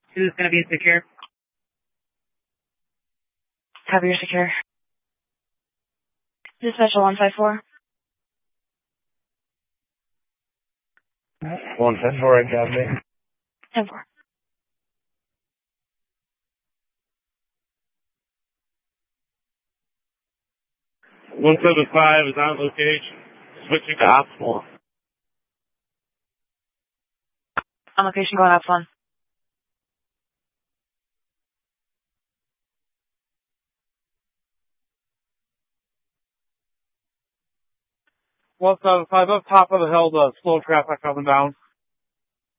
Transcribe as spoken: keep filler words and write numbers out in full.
Who's going to be secure? Copy, you're secure. Dispatcher one five four. one ten four, Academy. ten four. one seven five is on location. Switching to ops one. On location, going ops one. one seven five up top of the hill, the slow traffic coming down.